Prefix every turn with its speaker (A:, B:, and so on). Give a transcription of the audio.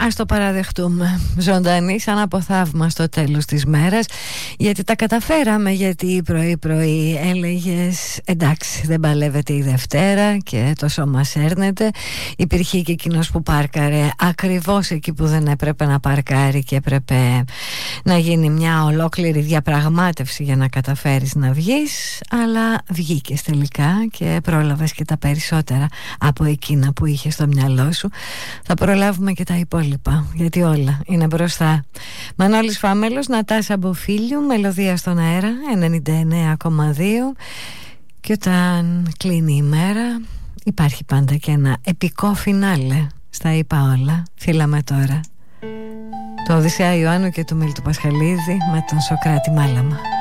A: ας το παραδεχτούμε. Ζωντανή σαν από θαύμα στο τέλος της μέρας, γιατί τα καταφέραμε. Γιατί πρωί έλεγες εντάξει, δεν παλεύεται η Δευτέρα και το σώμα σέρνεται. Υπήρχε και εκείνος που πάρκαρε ακριβώς εκεί που δεν έπρεπε να παρκάρει και έπρεπε να γίνει μια ολόκληρη διαπραγμάτευση για να καταφέρεις να βγεις. Αλλά βγήκες τελικά και πρόλαβες και τα περισσότερα από εκείνα που είχες στο μυαλό σου. Θα προλάβουμε και τα υπόλοιπα, γιατί όλα είναι μπροστά. Μανώλης Φάμελος, Νατάσα Μποφίλιου, Μελωδία στον αέρα 99,2. Και όταν κλείνει η μέρα υπάρχει πάντα και ένα επικό φινάλε. Στα είπα όλα, φύλαμε τώρα. Το Οδυσσέα Ιωάννου και του Μίλτου Πασχαλίδη με τον Σωκράτη Μάλαμα.